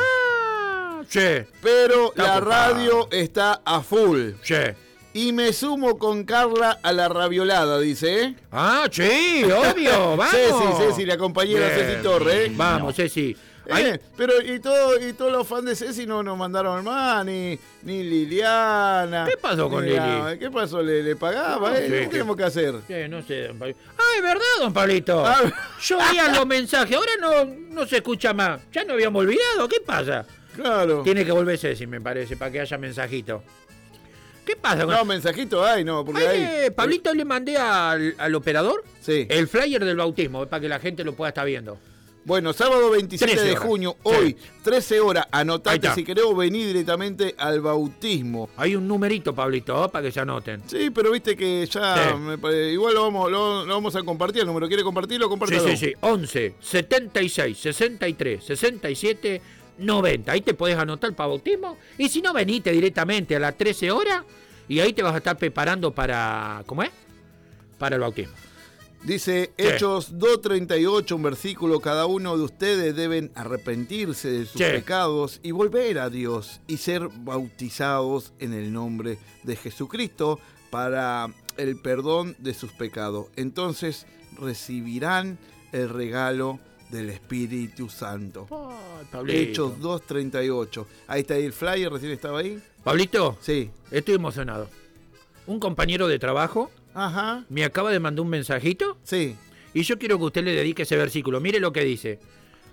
Ah, sí, Pero Está la ocupado. radio está a full. sí. Y me sumo con Carla a la raviolada, dice, ¿eh? Ah, sí, obvio, vamos. Ceci, Ceci, la compañera Bien. Ceci Torre, ¿eh? Vamos, Ceci. Ahí- Eh, pero y todo y todos los fans de Ceci no nos mandaron más, ni, ni Liliana. ¿Qué pasó con ni la- Lili? ¿Qué pasó? ¿Le, le pagaba? eh? Sí, ¿Qué que- tenemos que hacer? Sí, no sé, don Pablito. Ah, es verdad, don Pablito. Ah. Yo veía los mensajes, ahora no, no se escucha más. Ya no habíamos olvidado, ¿qué pasa? Claro. Tiene que volver Ceci, me parece, para que haya mensajito. ¿Qué pasa con No, mensajito hay, no, porque Ay, hay. eh, Pablito, le mandé al, al operador Sí. el flyer del bautismo, para que la gente lo pueda estar viendo. Bueno, sábado veintisiete trece de horas. junio, Sí. hoy, trece horas. Ahí Anotate está. si querés venir directamente al bautismo. Hay un numerito, Pablito, para que se anoten. Sí, pero viste que ya Sí. me pare- igual lo vamos, lo, lo vamos a compartir el número. ¿Quiere compartirlo? Sí, Compártalo. sí, sí. once, setenta y seis, sesenta y tres, sesenta y siete, noventa. Ahí te podés anotar para bautismo. Y si no, venite directamente a las trece horas y ahí te vas a estar preparando para... ¿Cómo es? Para el bautismo. Dice Sí. Hechos dos treinta y ocho, un versículo, cada uno de ustedes deben arrepentirse de sus Sí. pecados y volver a Dios y ser bautizados en el nombre de Jesucristo para el perdón de sus pecados. Entonces recibirán el regalo del Espíritu Santo. Ay, Pablito. Hechos dos treinta y ocho. Ahí está ahí el flyer, recién estaba ahí. Pablito, Sí. estoy emocionado. Un compañero de trabajo Ajá. me acaba de mandar un mensajito Sí. y yo quiero que usted le dedique ese versículo. Mire lo que dice.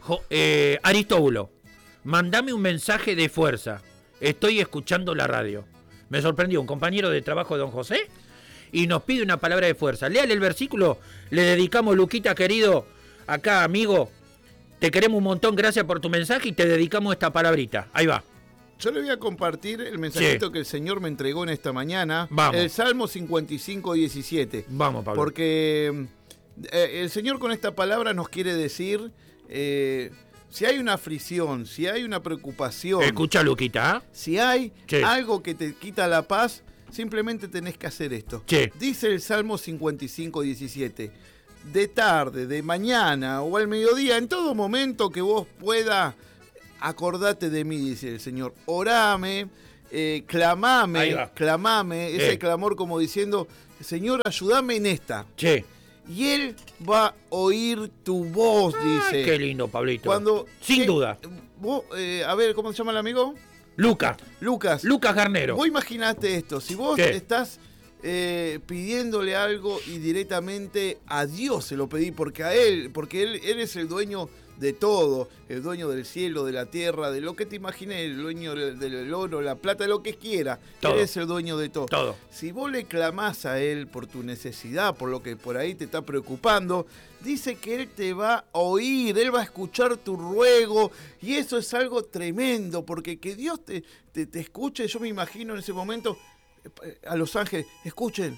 Jo- eh, Aristóbulo, mandame un mensaje de fuerza. Estoy escuchando la radio. Me sorprendió un compañero de trabajo de don José y nos pide una palabra de fuerza. Léale el versículo, le dedicamos, Luquita querido, acá amigo, te queremos un montón, gracias por tu mensaje y te dedicamos esta palabrita. Ahí va. Yo le voy a compartir el mensajito Sí. que el Señor me entregó en esta mañana. Vamos. El Salmo cincuenta y cinco, diecisiete. Vamos, Pablo. Porque eh, el Señor con esta palabra nos quiere decir, eh, si hay una aflicción, si hay una preocupación, Escucha, Luquita. ¿eh? si hay Sí. algo que te quita la paz, simplemente tenés que hacer esto. Sí. Dice el Salmo cincuenta y cinco, diecisiete. De tarde, de mañana o al mediodía, en todo momento que vos puedas, acordate de mí, dice el Señor. Orame, eh, Ahí clamame, va. clamame, ese Sí. clamor como diciendo, Señor, ayúdame en esta. Che. Y Él va a oír tu voz, dice. Qué lindo, Pablito. Cuando, Sin eh, duda. Vos, eh, a ver, ¿cómo se llama el amigo? Lucas. Lucas. Lucas Garnero. Vos imaginate esto, si vos ¿Qué? estás eh, pidiéndole algo y directamente a Dios se lo pedí, porque a Él, porque Él, él es el dueño de todo, el dueño del cielo, de la tierra, de lo que te imagines, el dueño del, del oro, la plata, de lo que quiera. Todo. Él es el dueño de todo. Todo. Si vos le clamás a Él por tu necesidad, por lo que por ahí te está preocupando, dice que Él te va a oír, Él va a escuchar tu ruego, y eso es algo tremendo, porque que Dios te, te, te escuche, yo me imagino en ese momento eh, a los ángeles, escuchen,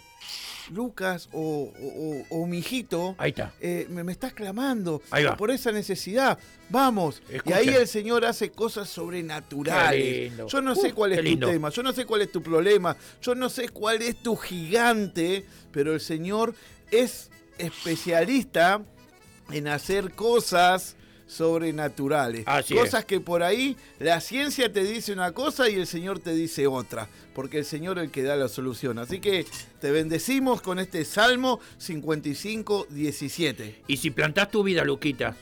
Lucas o, o, o, o mi hijito, Ahí está. eh, me, me estás clamando Ahí va. por esa necesidad, vamos. Escuchen. Y ahí el Señor hace cosas Qué sobrenaturales. lindo. Yo no Uh, sé cuál qué es tu lindo. tema, yo no sé cuál es tu problema, yo no sé cuál es tu gigante, pero el Señor es especialista en hacer cosas sobrenaturales. Así cosas es. que por ahí la ciencia te dice una cosa y el Señor te dice otra, porque el Señor es el que da la solución. Así que te bendecimos con este Salmo cincuenta y cinco, diecisiete. Y si plantás tu vida, Luquita,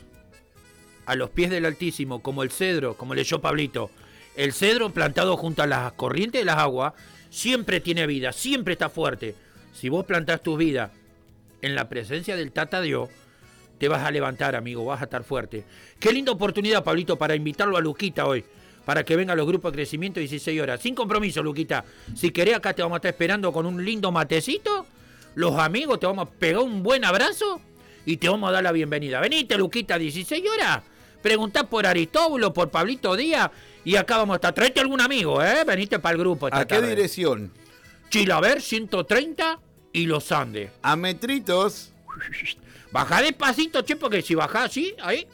a los pies del Altísimo, como el cedro, como leyó Pablito, el cedro plantado junto a las corrientes de las aguas, siempre tiene vida, siempre está fuerte. Si vos plantás tu vida en la presencia del Tata Dios, te vas a levantar, amigo, vas a estar fuerte. Qué linda oportunidad, Pablito, para invitarlo a Luquita hoy, para que venga a los grupos de crecimiento dieciséis horas. Sin compromiso, Luquita. Si querés, acá te vamos a estar esperando con un lindo matecito. Los amigos te vamos a pegar un buen abrazo y te vamos a dar la bienvenida. Venite, Luquita, dieciséis horas. Preguntá por Aristóbulo, por Pablito Díaz y acá vamos a estar. Traete algún amigo, ¿eh? Venite para el grupo esta ¿A qué tarde. dirección? Chilaver ciento treinta y Los Andes. A metritos. Bajá despacito, che, porque si bajás así, ahí,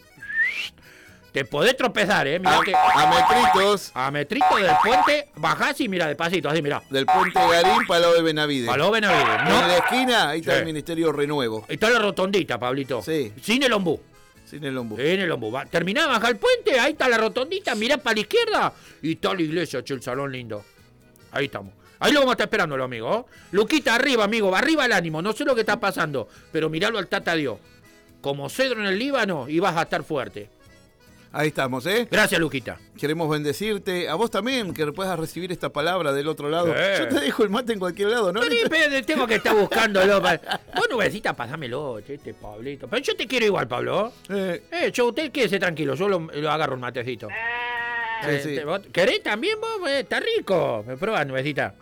te podés tropezar, ¿eh? Mirá A, que a metritos a metrito del puente, bajás y mira despacito, así, mirá. del puente Garín, Palau de Benavides. Paló Benavides, En la ¿no? esquina, ahí está Sí. el Ministerio Renuevo. Está la rotondita, Pablito. Sí. Sin el ombú. Sin el ombú. En el ombú. Va- Terminá de bajar el puente, ahí está la rotondita, mirá para la izquierda y está la iglesia, che, el salón lindo. Ahí estamos. Ahí lo vamos a estar esperando, los amigos. ¿Oh? Luquita, arriba, amigo, va arriba el ánimo. No sé lo que está pasando, pero miralo al Tata Dios. Como cedro en el Líbano y vas a estar fuerte. Ahí estamos, ¿eh? Gracias, Luquita. Queremos bendecirte. A vos también, que puedas recibir esta palabra del otro lado. Eh. Yo te dejo el mate en cualquier lado, ¿no? Pero, pero tengo que estar buscándolo. pa- Vos, nubecita, pasámelo, che, este Pablito. Pero yo te quiero igual, Pablo. Eh, Eh, yo, usted quédese tranquilo, yo lo, lo agarro un matecito. Sí, Eh, sí. te- vos- ¿Querés también vos? Eh, está rico. Me pruebas, nubecita.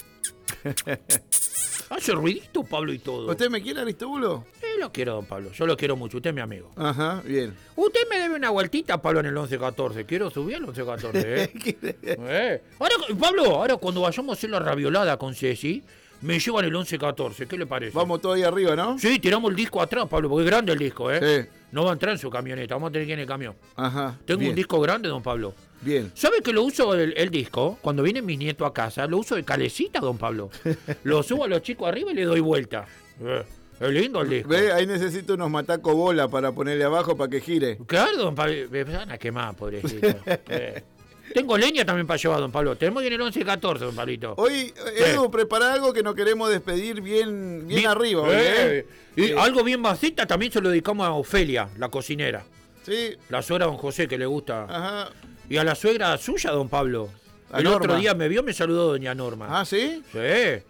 Hace ruidito, Pablo, y todo. ¿Usted me quiere, Aristóbulo? Eh, lo quiero, don Pablo. Yo lo quiero mucho. Usted es mi amigo. Ajá, bien. Usted me debe una vueltita, Pablo, en el once catorce. Quiero subir al once catorce, ¿eh? Eh. Ahora, Pablo, ahora cuando vayamos a hacer la raviolada con Ceci, me llevan el once catorce. ¿Qué le parece? Vamos todos ahí arriba, ¿no? Sí, tiramos el disco atrás, Pablo, porque es grande el disco, ¿eh? Sí. No va a entrar en su camioneta, vamos a tener que ir en el camión. Ajá. Tengo bien, un disco grande, don Pablo. Bien. ¿Sabe que lo uso el, el disco? Cuando vienen mis nietos a casa, lo uso de calecita, don Pablo. Lo subo a los chicos arriba y le doy vuelta. Eh, es lindo el disco. Ve, ahí necesito unos matacos bola para ponerle abajo para que gire. Claro, don Pablo. Me van a quemar, pobrecito. Eh. Tengo leña también para llevar, don Pablo. Tenemos que ir en el once catorce, don Pablito. Hoy, Edu, prepara algo que nos queremos despedir bien, bien Bien- arriba. hoy, Eh, ¿eh? Y Sí. algo bien basita también se lo dedicamos a Ofelia, la cocinera. Sí, La suegra de don José, que le gusta. ajá. Y a la suegra suya, don Pablo. A El Norma. otro día me vio, me saludó doña Norma. Ah, ¿sí? Sí.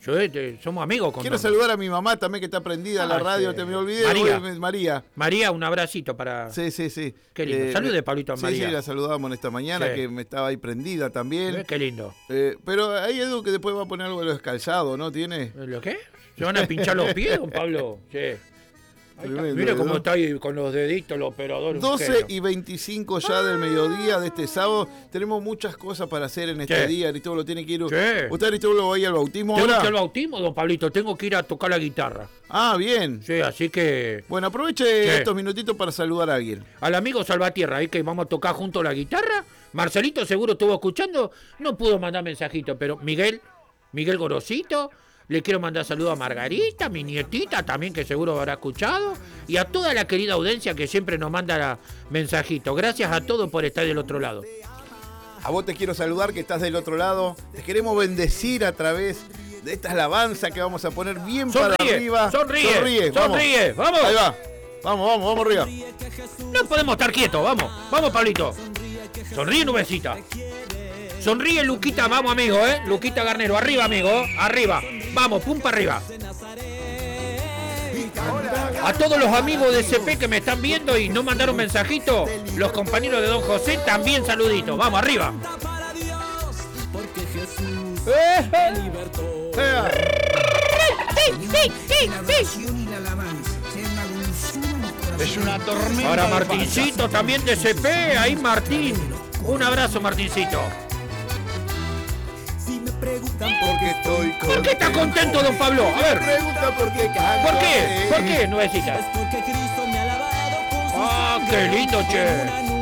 Yo, este, somos amigos con Quiero don- saludar a mi mamá también que está prendida a la Ah, radio, sí. te me olvidé. María. Hoy, María. María, un abracito para... Sí, sí, sí. Qué lindo. Salude, Pablito, a sí, María. Sí, la saludábamos en esta mañana, Sí. que me estaba ahí prendida también. Eh, Qué lindo. Eh, pero hay algo que después va a poner algo de los descalzados, ¿no? ¿Tiene? ¿Lo qué? ¿Se van a pinchar los pies, don Pablo? Sí. Ahí está. Tremendo, Mire cómo ¿no? está ahí con los deditos, el operador. un doce genio. y veinticinco ya del mediodía de este sábado. Tenemos muchas cosas para hacer en este Sí. día. Aristóbulo tiene que ir. Sí. ¿Usted, Aristóbulo, va a ir al bautismo ¿Tengo ahora? que ir al bautismo, don Pablito? Tengo que ir a tocar la guitarra. Ah, bien. Sí, así que... Bueno, aproveche Sí. estos minutitos para saludar a alguien. Al amigo Salvatierra, ahí que vamos a tocar juntos la guitarra. Marcelito seguro estuvo escuchando, no pudo mandar mensajito, pero Miguel, Miguel Gorosito, le quiero mandar saludos a Margarita, mi nietita también, que seguro habrá escuchado, y a toda la querida audiencia que siempre nos manda mensajitos. Gracias a todos por estar del otro lado. A vos te quiero saludar que estás del otro lado. Te queremos bendecir a través de esta alabanza que vamos a poner bien Sonríe, para arriba. sonríe, sonríe, vamos. sonríe, vamos. Ahí va. Vamos, vamos, vamos arriba. No podemos estar quietos, vamos, vamos Pablito. Sonríe, nubecita. Sonríe, Luquita, vamos amigo, eh. Luquita Garnero, arriba amigo, arriba. Vamos, pum para arriba. A todos los amigos de C P que me están viendo y no mandaron mensajito, los compañeros de Don José también saluditos. Vamos, arriba. ¡Eh! ¡Eh! Es una tormenta. Para de Martincito también de C P, ahí Martín. Un abrazo, Martincito. Porque estoy contento. ¿Por qué está contento, don Pablo? A ver, Pregunta por qué canto. ¿por qué? ¿Por qué, nubecita? Ah, qué lindo, che.